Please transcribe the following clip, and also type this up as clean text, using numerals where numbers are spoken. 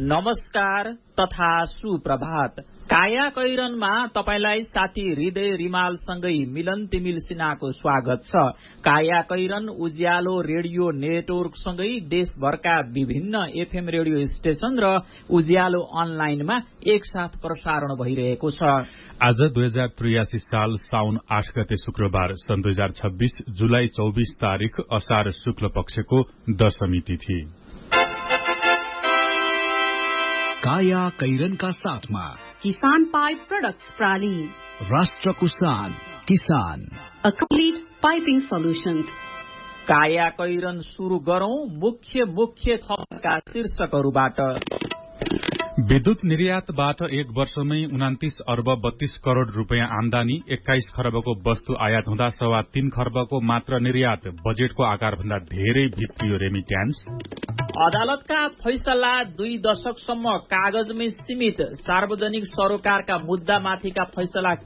नमस्कार तथा सुप्रभात। काया कैरनमा तपाईलाई साथी हृदय रिमालसँगै मिलन तिमिल सिन्हाको स्वागत छ। काया कैरन उज्यालो रेडियो नेटवर्कसँगै देशभरका विभिन्न एफएम रेडियो स्टेशन र उज्यालो अनलाइनमा एकसाथ प्रसारण भइरहेको छ। आज 2083 साल साउन 8 गते शुक्रबार सन् 2026 जुलाई 24 तारिक असार शुक्ल पक्षको दशमी तिथि। काया कैरनका साथमा किसान पाइप प्रोडक्ट्स प्राली, राष्ट्रको शान किसान, अ कम्प्लिट पाइपिङ सोल्युशन्स। काया कैरन सुरु गरौं मुख्य खबरका शीर्षकहरूबाट। विद्युत निर्यातबाट एक वर्षमै 29 अर्ब 32 करोड़ रुपियाँ आमदानी, 21 खरबको वस्तु आयात हुँदा 3.25 खर्बको मात्र निर्यात, बजेटको आकारभन्दा धेरै भित्रियो रेमिट्यान्स। अदालतका फैसला 2 दशकसम्म कागजमै सीमित, सार्वजनिक सरोकारका मुद्दामाथिका फैसला